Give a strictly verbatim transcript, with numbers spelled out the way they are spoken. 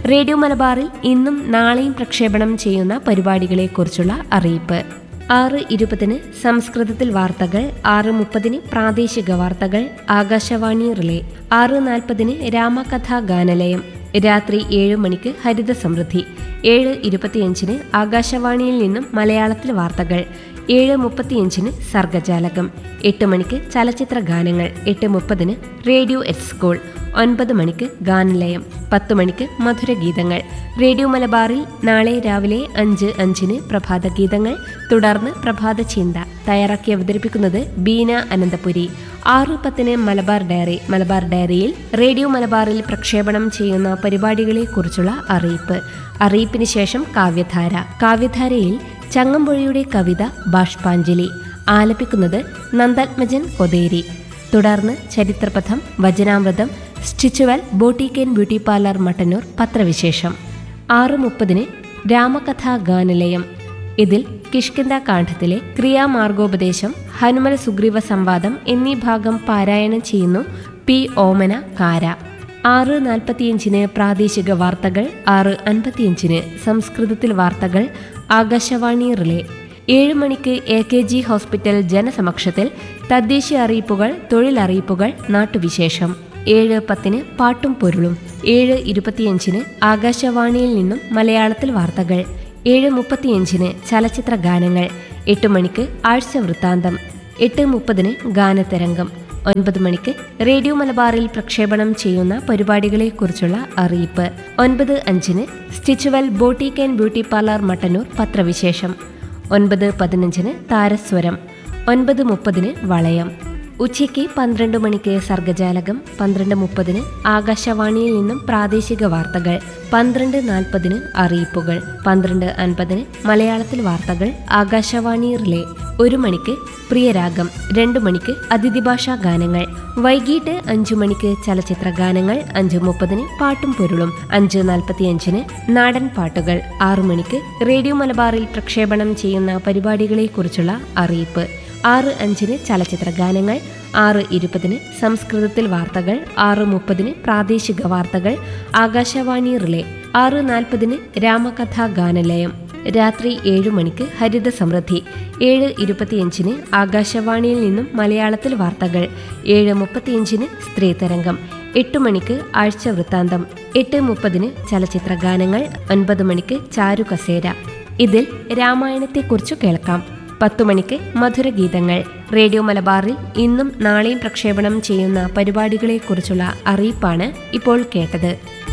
Radio മലബാറിൽ ഇന്നും നാളെയും പ്രക്ഷേപണം ചെയ്യുന്ന പരിപാടികളെക്കുറിച്ചുള്ള അറിയിപ്പ്. ആറ് ഇരുപതിന് സംസ്കൃതത്തിൽ വാർത്തകൾ, ആറ് മുപ്പതിന് പ്രാദേശിക വാർത്തകൾ, ആകാശവാണി റിലേ, ആറ് നാൽപ്പതിന് രാമകഥാ ഗാനലയം, രാത്രി ഏഴ് മണിക്ക് ഹരിത സമൃദ്ധി, ഏഴ് ഇരുപത്തിയഞ്ചിന് ആകാശവാണിയിൽ നിന്നും മലയാളത്തിൽ വാർത്തകൾ, ഏഴ് മുപ്പത്തിയഞ്ചിന് സർഗജാലകം, എട്ട് മണിക്ക് ചലച്ചിത്ര ഗാനങ്ങൾ, എട്ട് മുപ്പതിന് റേഡിയോ എറ്റ് സ്കൂൾ, ഒൻപത് മണിക്ക് ഗാനലയം, പത്ത് മണിക്ക് മധുരഗീതങ്ങൾ. റേഡിയോ മലബാറിൽ നാളെ രാവിലെ അഞ്ച് അഞ്ചിന് പ്രഭാത ഗീതങ്ങൾ, തുടർന്ന് പ്രഭാത ചിന്ത. തയ്യാറാക്കി അവതരിപ്പിക്കുന്നത് ബീന അനന്തപുരി. ആറ് പത്തിന് മലബാർ ഡയറി. മലബാർ ഡയറിയിൽ റേഡിയോ മലബാറിൽ പ്രക്ഷേപണം ചെയ്യുന്ന പരിപാടികളെക്കുറിച്ചുള്ള അറിയിപ്പ്. അറിയിപ്പിന് ശേഷം കാവ്യധാര. കാവ്യധാരയിൽ ചങ്ങമ്പുഴയുടെ കവിത ബാഷ്പാഞ്ജലി ആലപിക്കുന്നത് നന്ദാത്മജൻ കൊതേരി. തുടർന്ന് ചരിത്രപഥം, വചനാമൃതം, സ്റ്റിച്ചുവൽ boutique and beauty parlour Mattannur, പത്രവിശേഷം. ആറ് മുപ്പതിന് രാമകഥാ ഗാനലയം. ഇതിൽ കിഷ്കിന്ധ കാണ്ഡത്തിലെ ക്രിയാമാർഗോപദേശം, ഹനുമൽ സുഗ്രീവ സംവാദം എന്നീ ഭാഗം പാരായണം ചെയ്യുന്നു പി ഓമന കാര. ആറ് നാൽപ്പത്തിയഞ്ചിന് പ്രാദേശിക വാർത്തകൾ, ആറ് അൻപത്തിയഞ്ചിന് സംസ്കൃതത്തിൽ വാർത്തകൾ, ആകാശവാണി റിലേ. ഏഴ് മണിക്ക് എ കെ ജി ഹോസ്പിറ്റൽ ജനസമക്ഷത്തിൽ തദ്ദേശീയ അറിയിപ്പുകൾ, തൊഴിലറിയിപ്പുകൾ, നാട്ടുവിശേഷം. ഏഴ് പത്തിന് പാട്ടും പൊരുളും. ഏഴ് ഇരുപത്തിയഞ്ചിന് ആകാശവാണിയിൽ നിന്നും മലയാളത്തിൽ വാർത്തകൾ, ഏഴ് മുപ്പത്തിയഞ്ചിന് ചലച്ചിത്ര ഗാനങ്ങൾ, എട്ട് മണിക്ക് ആഴ്ച വൃത്താന്തം, എട്ട് മുപ്പതിന് ഗാനതരംഗം, ഒൻപത് മണിക്ക് റേഡിയോ മലബാറിൽ പ്രക്ഷേപണം ചെയ്യുന്ന പരിപാടികളെക്കുറിച്ചുള്ള അറിയിപ്പ്. ഒൻപത് അഞ്ചിന് സ്റ്റിച്ചുവൽ boutique and beauty parlour Mattannur, പത്രവിശേഷം. ഒൻപത് പതിനഞ്ചിന് താരസ്വരം, ഒൻപത് മുപ്പതിന് വളയം. ഉച്ചയ്ക്ക് പന്ത്രണ്ട് മണിക്ക് സർഗജാലകം, പന്ത്രണ്ട് മുപ്പതിന് ആകാശവാണിയിൽ നിന്നും പ്രാദേശിക വാർത്തകൾ, പന്ത്രണ്ട് നാൽപ്പതിന് അറിയിപ്പുകൾ, പന്ത്രണ്ട് അൻപതിന് മലയാളത്തിൽ വാർത്തകൾ, ആകാശവാണി റിലേ. ഒരു മണിക്ക് പ്രിയരാഗം, രണ്ടു മണിക്ക് അതിഥിഭാഷാ ഗാനങ്ങൾ, വൈകിട്ട് അഞ്ചു മണിക്ക് ചലച്ചിത്ര ഗാനങ്ങൾ, അഞ്ച് മുപ്പതിന് പാട്ടും പൊരുളും, അഞ്ച് നാൽപ്പത്തിയഞ്ചിന് നാടൻ പാട്ടുകൾ, ആറു മണിക്ക് റേഡിയോ മലബാറിൽ പ്രക്ഷേപണം ചെയ്യുന്ന പരിപാടികളെക്കുറിച്ചുള്ള അറിയിപ്പ്, ആറ് അഞ്ചിന് ചലച്ചിത്ര ഗാനങ്ങൾ, ആറ് ഇരുപതിന് സംസ്കൃതത്തിൽ വാർത്തകൾ, ആറ് മുപ്പതിന് പ്രാദേശിക വാർത്തകൾ, ആകാശവാണി റിലേ, ആറ് നാൽപ്പതിന് രാമകഥാ ഗാനലയം, രാത്രി ഏഴു മണിക്ക് ഹരിത സമൃദ്ധി, ഏഴ് ഇരുപത്തിയഞ്ചിന് ആകാശവാണിയിൽ നിന്നും മലയാളത്തിൽ വാർത്തകൾ, ഏഴ് മുപ്പത്തിയഞ്ചിന് സ്ത്രീതരംഗം, എട്ട് മണിക്ക് ആഴ്ച വൃത്താന്തം, എട്ട് മുപ്പതിന് ചലച്ചിത്ര ഗാനങ്ങൾ, ഒൻപത് മണിക്ക് ചാരുകസേര. ഇതിൽ രാമായണത്തെക്കുറിച്ച് കേൾക്കാം. പത്തു മണിക്ക് മധുരഗീതങ്ങൾ. റേഡിയോ മലബാറിൽ ഇന്നും നാളെയും പ്രക്ഷേപണം ചെയ്യുന്ന പരിപാടികളെക്കുറിച്ചുള്ള അറിയിപ്പാണ് ഇപ്പോൾ കേട്ടത്.